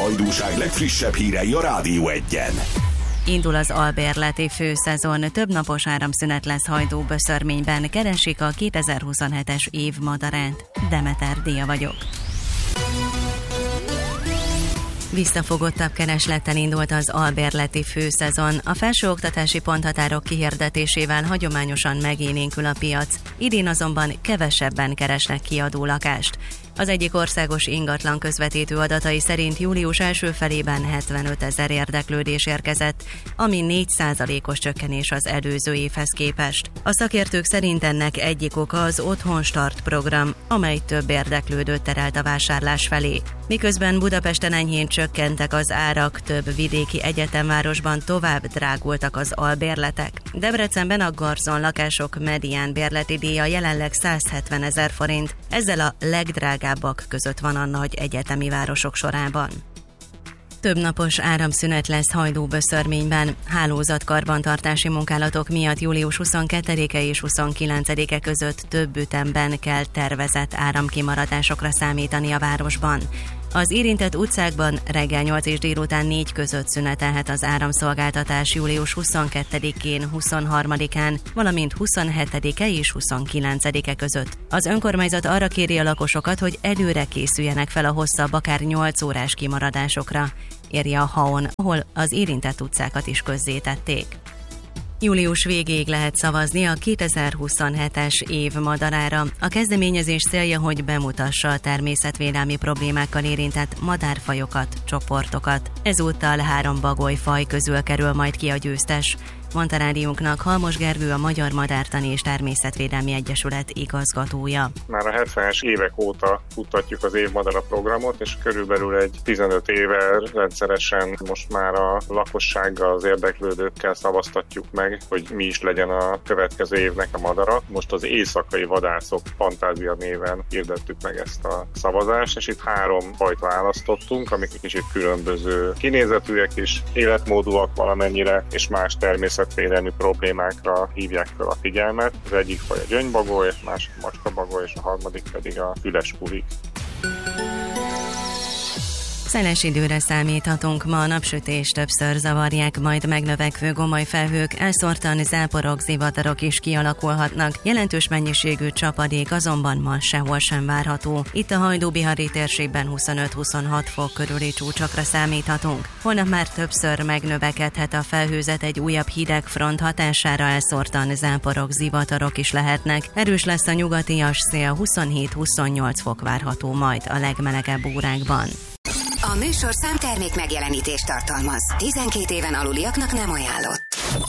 Hajdúság legfrissebb hírei a Rádió 1-en. Indul az albérleti főszezon, több napos áramszünet lesz Hajdú-Böszörményben, keresik a 2027-es év madarát. Demeter Dia vagyok. Visszafogottabb kereslettel indult az albérleti főszezon. A felsőoktatási ponthatárok kihirdetésével hagyományosan megélénkül a piac. Idén azonban kevesebben keresnek kiadó lakást. Az egyik országos ingatlan közvetítő adatai szerint július első felében 75 000 érdeklődés érkezett, ami 4%-os csökkenés az előző évhez képest. A szakértők szerint ennek egyik oka az Otthon Start program, amely több érdeklődőt terelt a vásárlás felé. Miközben Budapesten enyhén csökkentek az árak, több vidéki egyetemvárosban tovább drágultak az albérletek. Debrecenben a Garzon lakások medián bérleti díja jelenleg 170 000 forint, ezzel a legdrágábbak között van a nagy egyetemi városok sorában. Több napos áramszünet lesz Hajdú-Böszörményben. Hálózatkarbantartási munkálatok miatt július 22-e és 29-e között több ütemben kell tervezett áramkimaradásokra számítani a városban. Az érintett utcákban reggel 8 és délután 4 között szünetelhet az áramszolgáltatás július 22-én, 23-án, valamint 27-e és 29-e között. Az önkormányzat arra kéri a lakosokat, hogy előre készüljenek fel a hosszabb, akár 8 órás kimaradásokra, írja a HAON, ahol az érintett utcákat is közzétették. Július végéig lehet szavazni a 2027-es év madarára. A kezdeményezés célja, hogy bemutassa a természetvédelmi problémákkal érintett madárfajokat, csoportokat. Ezúttal 3 bagolyfaj közül kerül majd ki a győztes, mondta rádiónknak Halmos Gergő, a Magyar Madártani és Természetvédelmi Egyesület igazgatója. Már a 70-es évek óta futtatjuk az évmadara programot, és körülbelül egy 15 éve rendszeresen most már a lakossággal, az érdeklődőkkel szavaztatjuk meg, hogy mi is legyen a következő évnek a madara. Most az éjszakai vadászok fantázia néven hirdettük meg ezt a szavazást, és itt 3 fajt választottunk, amik kicsit különböző kinézetűek is, életmódúak valamennyire, és más természetvédelmi problémákra hívják fel a figyelmet. Az egyik faj a gyöngybagoly, a másik macskabagoly, és a harmadik pedig a füles puhik. Szeles időre számíthatunk, ma a napsütés többször zavarják, majd megnövekvő gomoly felhők, elszórtan záporok, zivatarok is kialakulhatnak. Jelentős mennyiségű csapadék azonban ma sehol sem várható. Itt a Hajdú-Bihari térségben 25-26 fok körüli csúcsokra számíthatunk. Holnap már többször megnövekedhet a felhőzet, egy újabb hideg front hatására elszórtan záporok, zivatarok is lehetnek. Erős lesz a nyugatias szél, 27-28 fok várható majd a legmelegebb órákban. A műsorszám termék megjelenítést tartalmaz. 12 éven aluliaknak nem ajánlott.